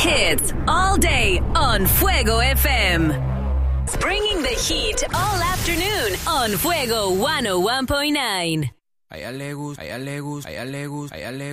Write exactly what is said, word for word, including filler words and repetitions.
hits all day on Fuego F M. Bringing the heat all afternoon on Fuego one oh one point nine. A ella le gusta, a ella le gusta, a ella le gusta, a ella le gusta.